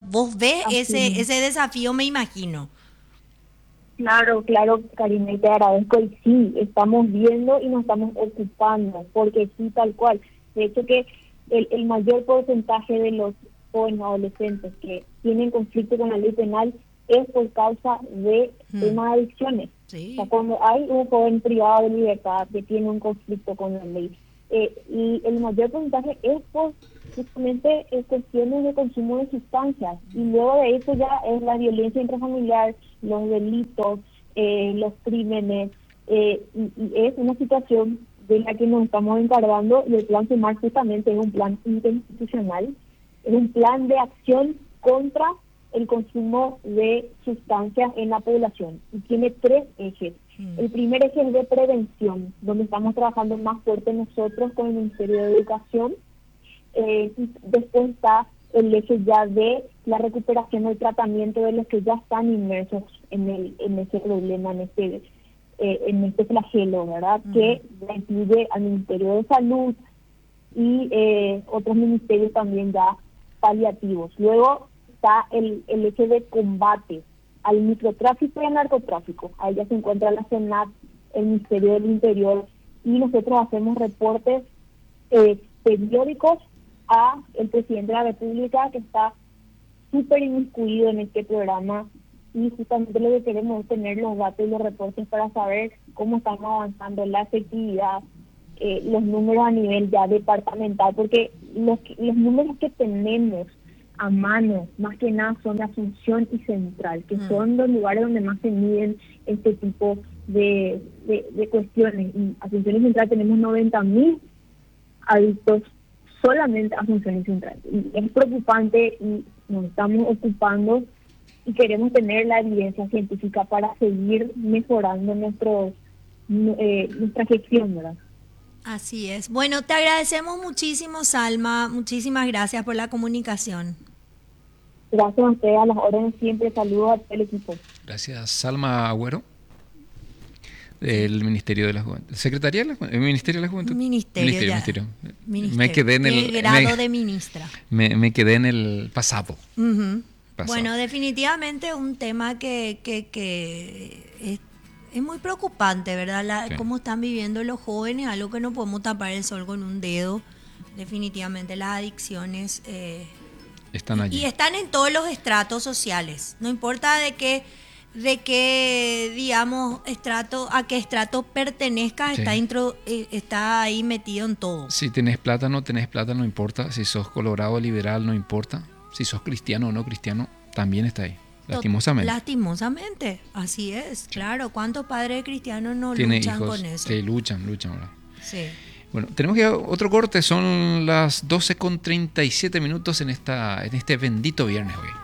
vos ves Así. ese desafío, me imagino. Claro, claro, Karina, y te agradezco. Y sí, estamos viendo y nos estamos ocupando, porque sí, tal cual. De hecho, que el mayor porcentaje de los jóvenes adolescentes que tienen conflicto con la ley penal es por causa de Mm, temas de adicciones. O sea, sí. cuando hay un joven privado de libertad que tiene un conflicto con la ley, y el mayor porcentaje es por justamente cuestiones de consumo de sustancias, y luego de eso ya es la violencia intrafamiliar, los delitos, los crímenes, y es una situación de la que nos estamos encargando, y el plan SUMAR justamente es un plan interinstitucional, es un plan de acción contra el consumo de sustancias en la población, y tiene tres ejes. Mm, El primer eje es de prevención, donde estamos trabajando más fuerte nosotros con el Ministerio de Educación. Y después está el hecho ya de la recuperación del tratamiento de los que ya están inmersos en ese problema, en este flagelo, ¿verdad? ujú. Que incluye al Ministerio de Salud y otros ministerios también ya paliativos. Luego está el hecho de combate al microtráfico y al narcotráfico. Ahí ya se encuentra la SENAC, el Ministerio del Interior, y nosotros hacemos reportes periódicos a el presidente de la República, que está súper inmiscuido en este programa, y justamente lo que queremos es tener los datos y los reportes para saber cómo estamos avanzando en la efectividad, los números a nivel ya departamental, porque los números que tenemos a mano, más que nada, son de Asunción y Central, que Mm. son los lugares donde más se miden este tipo de cuestiones. En Asunción y Central tenemos 90.000 adictos solamente a funciones centrales. Y es preocupante, y nos estamos ocupando y queremos tener la evidencia científica para seguir mejorando nuestra gestión, ¿verdad? Así es. Bueno, te agradecemos muchísimo, Salma. Muchísimas gracias por la comunicación. Gracias a ustedes, a las órdenes siempre. Saludos a todo el equipo. Gracias, Salma Agüero, Sí. del Ministerio de la Juventud. ¿Secretaría de la Juventud? ¿Ministerio de la Juventud? Ministerio Ministerio, ya. Ministerio. Me Ministerio. quedé en Tiene el... grado de ministra. me quedé en el pasado. Ujú. Pasado. Bueno, definitivamente un tema que es muy preocupante, ¿verdad? Sí. Cómo están viviendo los jóvenes, algo que no podemos tapar el sol con un dedo. Definitivamente las adicciones Están y allí. están en todos los estratos sociales. No importa de qué digamos, a qué estrato pertenezcas, Sí. está ahí metido en todo. Si tenés plata, no importa. Si sos colorado o liberal, no importa. Si sos cristiano o no cristiano, también está ahí. Lastimosamente. Lastimosamente, así es, claro. ¿Cuántos padres cristianos no Tiene luchan con hijos eso? que luchan, ¿verdad? Sí. Bueno, tenemos que ir a otro corte. Son las 12:37 minutos en este bendito viernes hoy.